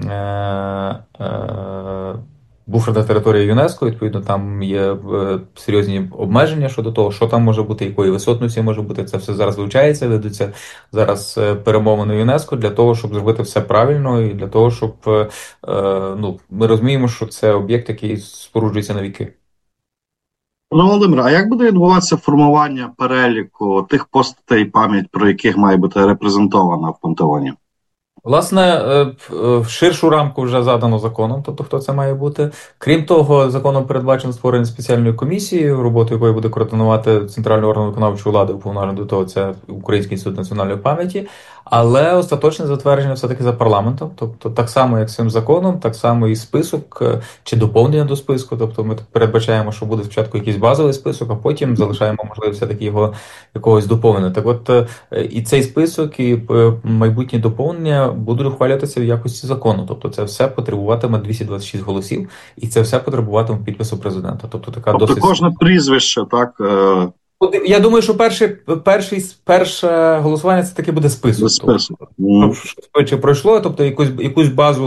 буферна територія ЮНЕСКО, відповідно, там є серйозні обмеження щодо того, що там може бути, якої висотності може бути. Це все зараз вивчається, ведуться зараз перемовини ЮНЕСКО для того, щоб зробити все правильно і для того, щоб ми розуміємо, що це об'єкт, який споруджується на віки. Володимир, а як буде відбуватися формування переліку тих постатей, пам'ять про яких має бути репрезентована в пантеоні? Власне, в ширшу рамку вже задано законом, тобто хто це має бути. Крім того, законом передбачено створення спеціальної комісії, роботу якої буде координувати центральний орган виконавчої влади, уповноважений до того, це Український інститут національної пам'яті, але остаточне затвердження все-таки за парламентом, тобто так само, як з цим законом, так само і список, чи доповнення до списку, тобто ми передбачаємо, що буде спочатку якийсь базовий список, а потім залишаємо можливість все-таки його якогось доповнення. Так от, і цей список, і майбутні доповнення будуть ухвалюватися в якості закону, тобто це все потребуватиме 226 голосів, і це все потребуватиме підпису президента. Тобто кожне прізвище, так? Я думаю, що перше голосування це таки буде список. Список. Тобто, швидше пройшло, тобто якусь базу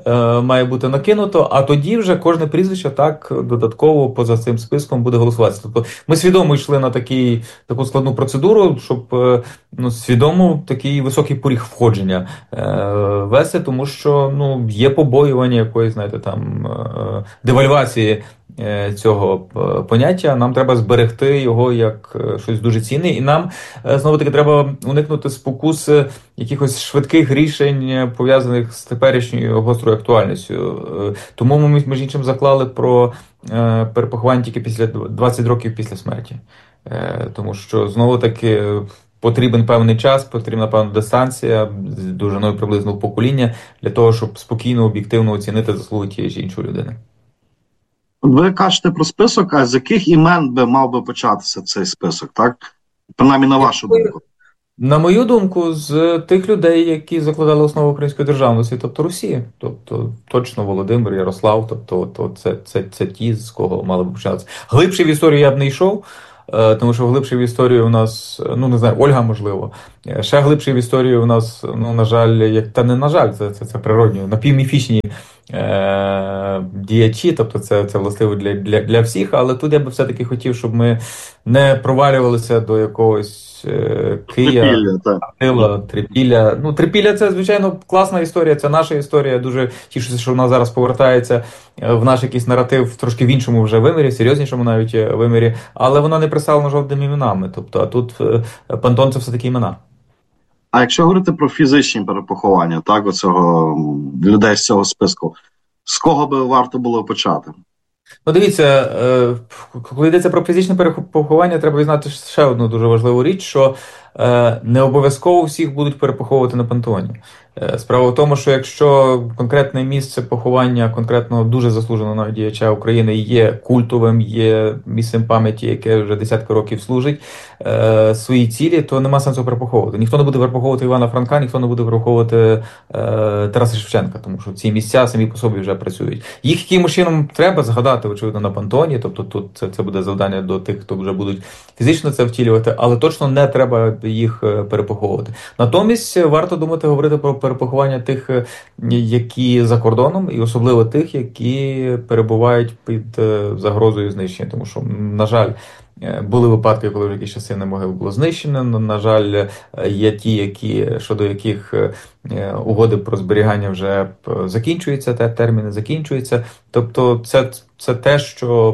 має бути накинуто, а тоді вже кожне прізвище так додатково поза цим списком буде голосуватися. Тобто ми свідомо йшли на таку складну процедуру, щоб свідомо такий високий поріг входження вести, тому що є побоювання якоїсь, знаєте, там девальвації цього поняття. Нам треба зберегти його як щось дуже цінне, і нам знову-таки треба уникнути спокуси якихось швидких рішень, пов'язаних з теперішньою гострою актуальністю. Тому ми, між іншим, заклали про перепоховання тільки після 20 років після смерті. Тому що, знову-таки, потрібен певний час, потрібна певна дистанція з довжиною приблизно покоління для того, щоб спокійно, об'єктивно оцінити заслуги тієї чи іншої людини. Ви кажете про список, а з яких імен би мав би початися цей список, так? Принаймні, на вашу думку. На мою думку, з тих людей, які закладали основу української державності, тобто Росії. Тобто, точно Володимир, Ярослав, тобто це ті, з кого мали б починатися. Глибше в історію я б не йшов, тому що глибше в історію у нас, не знаю, Ольга, можливо. Ще глибше в історію у нас, на жаль, це природньо, напівміфічні діячі, тобто це властиво для всіх, але тут я би все-таки хотів, щоб ми не провалювалися до якогось Кия, Трипілля. Трипілля – це, звичайно, класна історія, це наша історія. Я дуже тішуся, що вона зараз повертається в наш якийсь наратив трошки в іншому вже вимірі, серйознішому навіть вимірі, але вона не представлена жодними іменами. Тобто, а тут пантон – це все-таки імена. А якщо говорити про фізичні перепоховання, так, оцього людей з цього списку, з кого би варто було почати? Дивіться, коли йдеться про фізичне перепоховання, треба визнати ще одну дуже важливу річ, що не обов'язково всіх будуть перепоховувати на пантеоні. Справа в тому, що якщо конкретне місце поховання конкретного дуже заслуженого діяча України є культовим, є місцем пам'яті, яке вже десятки років служить своїй цілі, то нема сенсу перепоховувати. Ніхто не буде перепоховувати Івана Франка, ніхто не буде перепоховувати Тараса Шевченка, тому що ці місця самі по собі вже працюють. Їх якимось чином треба згадати, очевидно, на пантеоні, тобто тут це буде завдання до тих, хто вже будуть фізично це втілювати, але точно не треба їх перепоховувати. Натомість варто думати, говорити про перепоховання тих, які за кордоном, і особливо тих, які перебувають під загрозою знищення. Тому що, на жаль, були випадки, коли в якісь часи могил було знищено. На жаль, є ті, щодо яких угоди про зберігання вже закінчуються, терміни закінчуються. Тобто це те, що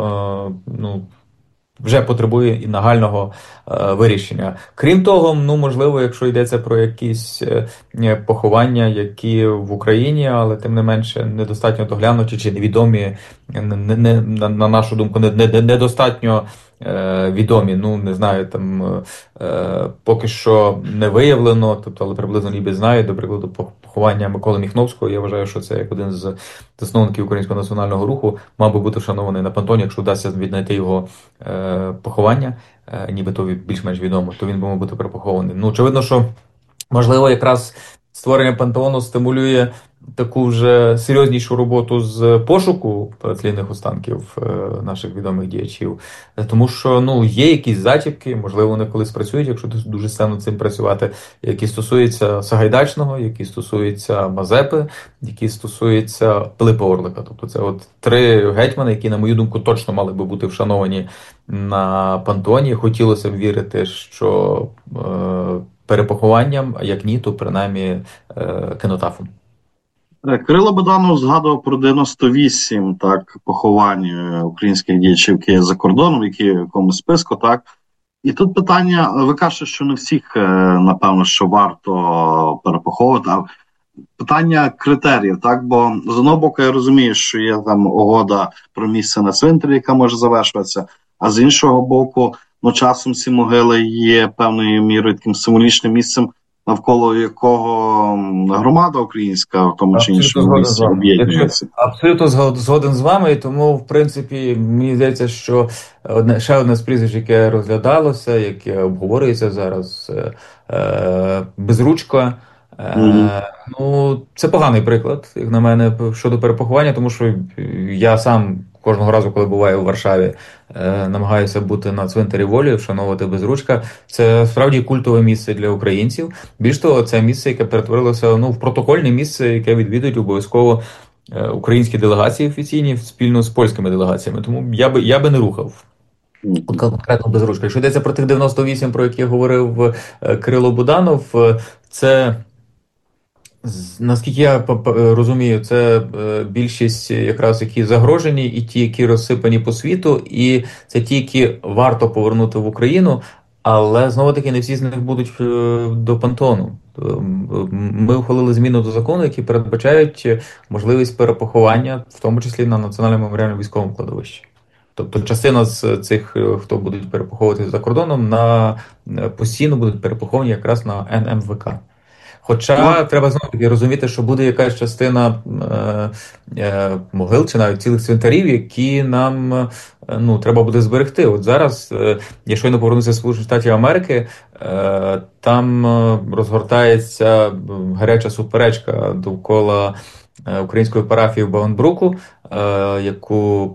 вже потребує і нагального вирішення. Крім того, можливо, якщо йдеться про якісь поховання, які в Україні, але тим не менше недостатньо доглянуті чи невідомі, на нашу думку, недостатньо відомі, не знаю, там поки що не виявлено, тобто, але приблизно ніби знаю, до прикладу, поховання Миколи Міхновського, я вважаю, що це як один з засновників Українського національного руху, мав би бути вшанований на пантеоні, якщо вдасться віднайти його поховання, нібито більш-менш відомо, то він би мав бути перепохований. Очевидно, що, можливо, якраз створення пантеону стимулює таку вже серйознішу роботу з пошуку тлінних останків наших відомих діячів. Тому що, є якісь зачіпки, можливо, вони колись працюють, якщо дуже сильно цим працювати, які стосуються Сагайдачного, які стосуються Мазепи, які стосуються Пилипа Орлика. Тобто це от три гетьмани, які, на мою думку, точно мали би бути вшановані на пантеоні. Хотілося б вірити, що перепохованням, а як ні, то принаймні кенотафом. Кирило Буданов згадував про 98 поховань українських діячів, які є за кордоном, які є в якомусь списку. І тут питання, ви кажете, що не всіх, напевно, що варто перепоховувати, а питання критеріїв, бо з одного боку я розумію, що є там угода про місце на цвинтарі, яка може завершуватися, а з іншого боку, часом ці могили є певною мірою таким символічним місцем, навколо якого громада українська в тому чи іншому місці об'єднується. Абсолютно згоден з вами, і тому, в принципі, мені здається, що ще одне з прізвищ, яке розглядалося, яке обговорюється зараз, Безручко, Ну, це поганий приклад, як на мене, щодо перепоховання, тому що я сам кожного разу, коли буваю у Варшаві, намагаюся бути на цвинтарі Волі, вшановувати Безручка. Це справді культове місце для українців. Більш того, це місце, яке перетворилося в протокольне місце, яке відвідують обов'язково українські делегації офіційні спільно з польськими делегаціями. Тому я би не рухав. Конкретно Безручка. Якщо йдеться про тих 98, про які говорив Кирило Буданов, це, наскільки я розумію, це більшість якраз які загрожені, і ті, які розсипані по світу, і це ті, які варто повернути в Україну, але знову-таки не всі з них будуть до пантеону. Ми ухвалили зміну до закону, які передбачають можливість перепоховання, в тому числі на Національному меморіальному військовому кладовищі. Тобто частина з цих, хто будуть перепоховуватися за кордоном, постійно будуть перепоховані якраз на НМВК. Хоча треба знову-таки розуміти, що буде якась частина могил чи навіть цілих цвинтарів, які нам треба буде зберегти. От зараз, я щойно повернувся з Сполучених Штатів Америки, там розгортається гаряча суперечка довкола української парафії в Бауенбруку, яку,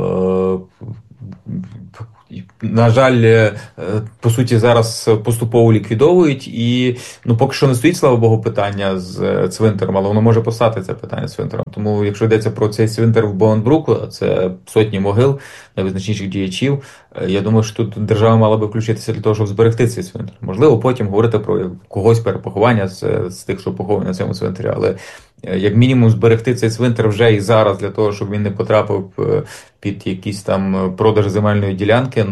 на жаль, по суті, зараз поступово ліквідовують, і поки що не стоїть, слава Богу, питання з цвинтаром, але воно може постати, це питання з цвинтаром. Тому, якщо йдеться про цей цвинтар в Бауенбруку, а це сотні могил найвизначніших діячів, я думаю, що тут держава мала би включитися для того, щоб зберегти цей цвинтар. Можливо, потім говорити про когось перепоховання з тих, що поховані на цьому цвинтарі, але як мінімум зберегти цей цвинтар вже і зараз для того, щоб він не потрапив під якісь там продаж земельної ділянки,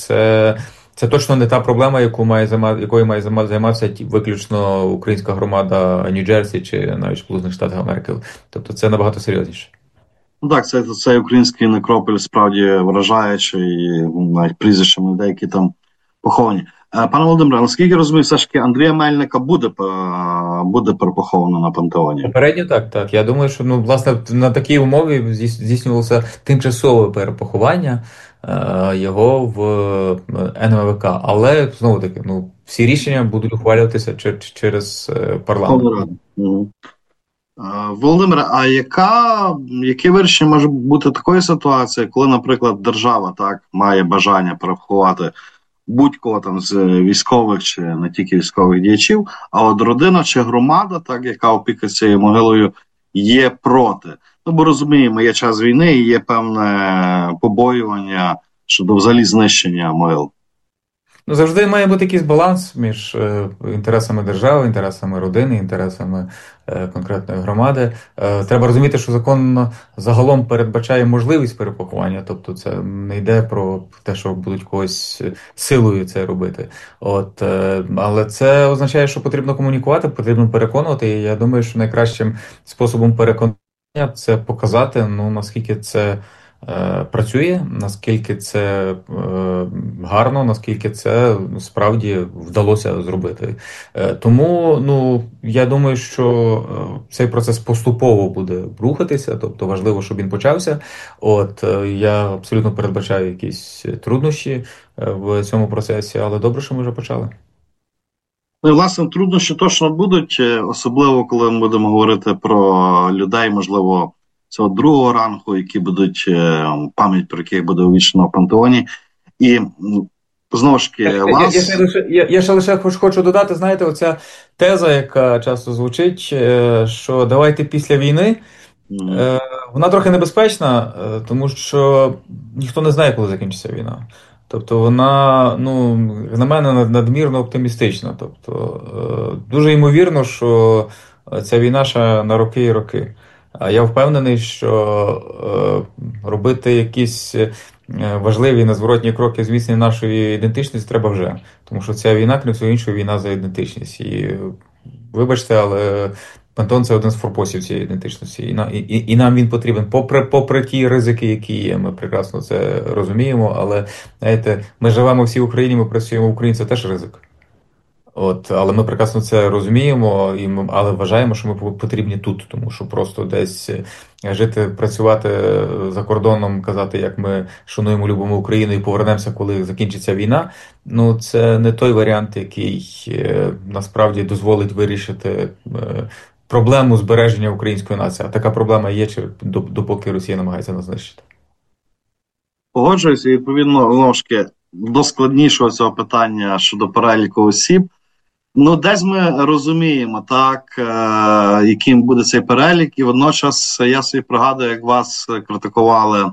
це точно не та проблема, якою має займатися виключно українська громада Нью-Джерсі чи навіть Сполучених Штатів Америки. Тобто це набагато серйозніше. Так, цей український некропіль справді вражаючий, і навіть прізвищами людей, які там поховані. Пане Володимире, наскільки я розумію, все ж таки Андрія Мельника буде перепоховано на пантеоні? Попередньо так. Я думаю, що власне на такій умові здійснювалося тимчасове перепоховання його в НМВК. Але, знову-таки, всі рішення будуть ухвалюватися через парламент. Володимире, а яке вирішення може бути такої ситуації, коли, наприклад, держава має бажання перепоховати будь-кого там з військових чи не тільки військових діячів, а от родина чи громада, яка опікується цією могилою, є проти. Бо розуміємо, є час війни і є певне побоювання щодо взагалі знищення могил. Завжди має бути якийсь баланс між інтересами держави, інтересами родини, інтересами конкретної громади. Треба розуміти, що закон загалом передбачає можливість перепоховання, тобто це не йде про те, що будуть когось силою це робити. Але це означає, що потрібно комунікувати, потрібно переконувати, і я думаю, що найкращим способом переконання це показати, наскільки це працює, наскільки це гарно, наскільки це справді вдалося зробити. Тому, я думаю, що цей процес поступово буде рухатися, тобто важливо, щоб він почався. Я абсолютно передбачаю якісь труднощі в цьому процесі, але добре, що ми вже почали. І, власне, труднощі точно будуть, особливо, коли ми будемо говорити про людей, можливо, цього другого рангу, які будуть, пам'ять про яких буде увічнено в пантеоні. І, знову ж таки, Я ще лише хочу додати, знаєте, оця теза, яка часто звучить, що давайте після війни, вона трохи небезпечна, тому що ніхто не знає, коли закінчиться війна. Тобто вона, на мене, надмірно оптимістична. Тобто дуже ймовірно, що ця війна ще на роки і роки. А я впевнений, що робити якісь важливі незворотні кроки зміцнення нашої ідентичності треба вже. Тому що ця війна, крім всього іншого, війна за ідентичність. І вибачте, але пантеон – це один з форпостів цієї ідентичності. І нам він потрібен. Попри ті ризики, які є, ми прекрасно це розуміємо. Але, знаєте, ми живемо всі в Україні, ми працюємо в Україні, це теж ризик. Але ми прекрасно це розуміємо, але вважаємо, що ми потрібні тут, тому що просто десь жити, працювати за кордоном, казати, як ми шануємо, любимо Україну і повернемося, коли закінчиться війна, це не той варіант, який насправді дозволить вирішити проблему збереження української нації. А така проблема є, допоки Росія намагається нас знищити. Погоджуюся, і відповідно, знову ж таки, до складнішого цього питання щодо переліку осіб. Десь ми розуміємо, так, яким буде цей перелік, і водночас я собі пригадую, як вас критикували,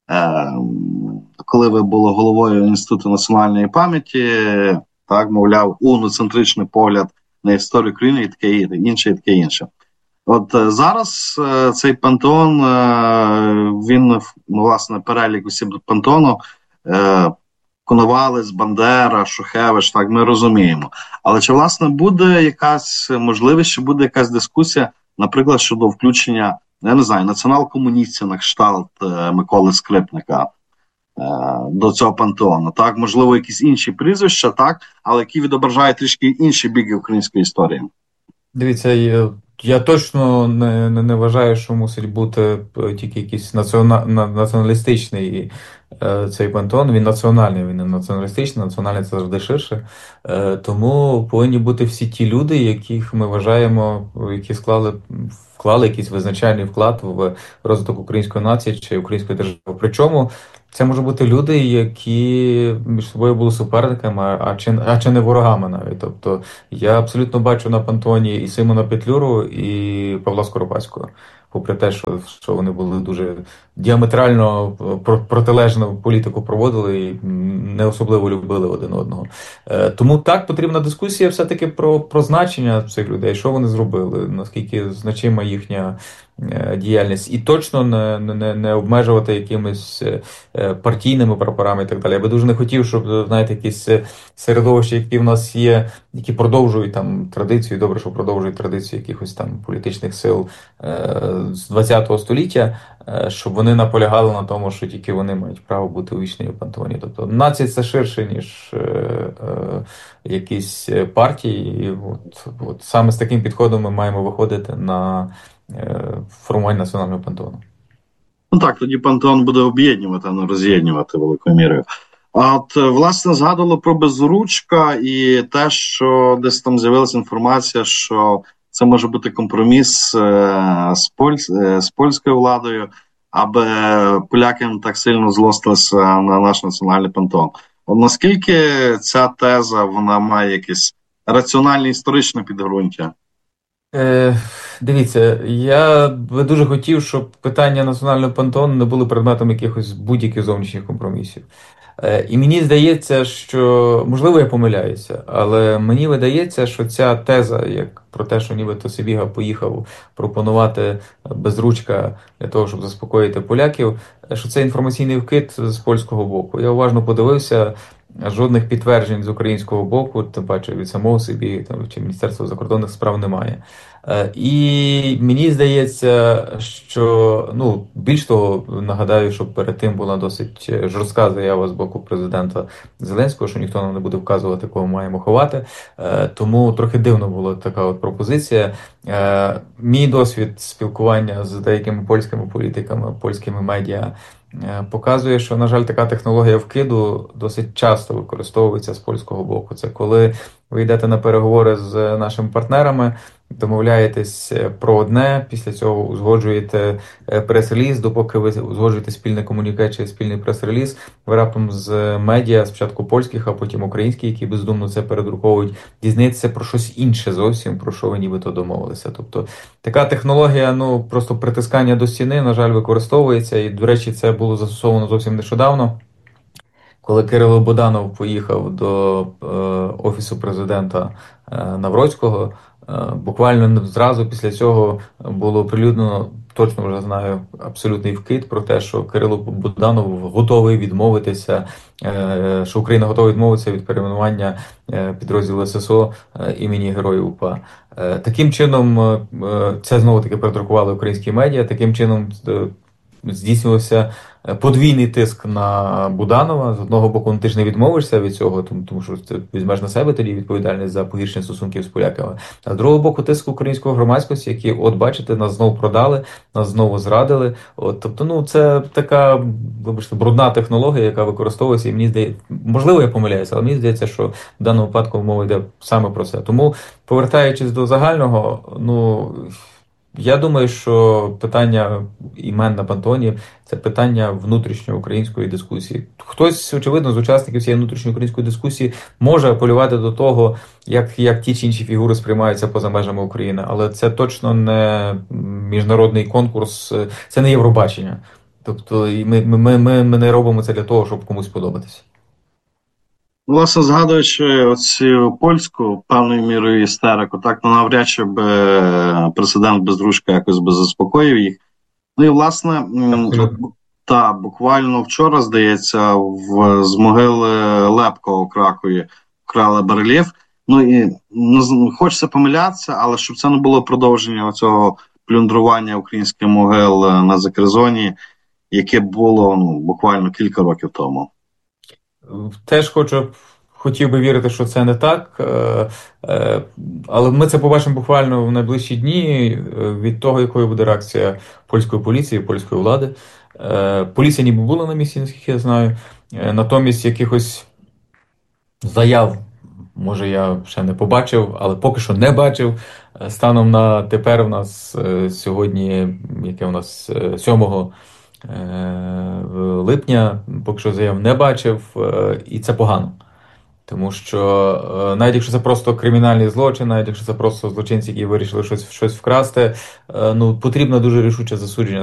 коли ви були головою Інституту національної пам'яті, так, мовляв, уноцентричний погляд на історію країни і таке інше. От зараз цей пантеон, він, власне, перелік осіб пантеону, Коновалець, Бандера, Шухевич, так, ми розуміємо. Але чи, власне, буде якась можливість, чи буде якась дискусія, наприклад, щодо включення, я не знаю, націонал-комуністів на кшталт Миколи Скрипника до цього пантеону, так? Можливо, якісь інші прізвища, так, але які відображають трішки інші біги української історії. Дивіться, я точно не вважаю, що мусить бути тільки якийсь націоналістичний цей пантеон. Він національний, він не націоналістичний, національний це завжди ширше. Тому повинні бути всі ті люди, яких ми вважаємо, які вклали якийсь визначальний вклад в розвиток української нації чи української держави. Причому це можуть бути люди, які між собою були суперниками, а чи не ворогами навіть. Тобто я абсолютно бачу на пантеоні і Симона Петлюру, і Павла Скоропадського. Попри те, що вони були дуже діаметрально протилежну політику проводили і не особливо любили один одного. Тому так, потрібна дискусія все-таки про значення цих людей, що вони зробили, наскільки значима їхня діяльність. І точно не обмежувати якимись партійними прапорами і так далі. Я би дуже не хотів, щоб, знаєте, якісь середовища, які в нас є, які продовжують там традицію, добре, що продовжують традицію якихось там політичних сил з 20-го століття, щоб вони наполягали на тому, що тільки вони мають право бути увічнені в пантеоні. Тобто нація це ширше, ніж якісь партії. І от саме з таким підходом ми маємо виходити на формування національного пантеону. Так, тоді пантеон буде об'єднувати, а не роз'єднувати великою мірою. А от, власне, згадували про Безручка і те, що десь там з'явилася інформація, що це може бути компроміс з польською владою, аби поляки не так сильно злостилися на наш національний пантеон. От наскільки ця теза, вона має якесь раціональне історичне підґрунтя? Дивіться, я би дуже хотів, щоб питання національного пантеону не були предметом якихось будь-яких зовнішніх компромісів. І мені здається, що, можливо, я помиляюся, але мені видається, що ця теза, як про те, що нібито Сибіга поїхав пропонувати Безручка для того, щоб заспокоїти поляків, що це інформаційний вкид з польського боку. Я уважно подивився, жодних підтверджень з українського боку, тим паче від самого Сибіги чи Міністерства закордонних справ немає. І мені здається, що, більш того, нагадаю, що перед тим була досить жорстка заява з боку президента Зеленського, що ніхто нам не буде вказувати, кого маємо ховати. Тому трохи дивно була така от пропозиція. Мій досвід спілкування з деякими польськими політиками, польськими медіа показує, що, на жаль, така технологія вкиду досить часто використовується з польського боку. Це коли ви йдете на переговори з нашими партнерами, домовляєтесь про одне, після цього узгоджуєте прес-реліз, допоки ви узгоджуєте спільне комуніке чи спільний прес-реліз, ви раптом з медіа, спочатку польських, а потім українських, які бездумно це передруковують, дізнаєтеся про щось інше зовсім, про що ви нібито домовилися. Тобто така технологія, просто притискання до стіни, на жаль, використовується, і, до речі, це було застосовано зовсім нещодавно. Коли Кирило Буданов поїхав до Офісу президента Навроцького, буквально зразу після цього було оприлюднено, точно вже знаю, абсолютний вкид про те, що Кирило Буданов готовий відмовитися, що Україна готова відмовитися від перейменування підрозділу ССО імені Героїв УПА. Таким чином, це знову-таки передрукували українські медіа, таким чином здійснювався подвійний тиск на Буданова. З одного боку, ти ж не відмовишся від цього, тому що ти візьмеш на себе тоді відповідальність за погіршення стосунків з поляками. А з другого боку, тиск української громадськості, які, от бачите, нас знову продали, нас знову зрадили. Тобто, це така, вибачте, брудна технологія, яка використовується, і мені здається, можливо, я помиляюся, але мені здається, що в даному випадку мова йде саме про це. Тому, повертаючись до загального, я думаю, що питання імен на пантеоні – це питання внутрішньоукраїнської дискусії. Хтось, очевидно, з учасників цієї внутрішньоукраїнської дискусії може апелювати до того, як ті чи інші фігури сприймаються поза межами України, але це точно не міжнародний конкурс, це не Євробачення. Тобто ми не робимо це для того, щоб комусь подобатися. Власне, згадуючи оцю польську певною мірою істерику, так, навряд чи президент Безручка якось би заспокоїв їх. І, власне, буквально вчора, здається, з могили Лепко у Кракові вкрали барельєф. І хочеться помилятися, але щоб це не було продовження цього плюндрування українських могил на Закерзоні, яке було буквально кілька років тому. Теж хотів би вірити, що це не так, але ми це побачимо буквально в найближчі дні від того, якою буде реакція польської поліції, польської влади. Поліція ніби була на місці, наскільки я знаю, натомість якихось заяв, може я ще не побачив, але поки що не бачив. Станом на тепер у нас сьогодні, яке у нас 7 липня, поки що заяв не бачив, і це погано. Тому що навіть якщо це просто кримінальний злочин, навіть якщо це просто злочинці, які вирішили щось вкрасти, потрібно дуже рішуче засудження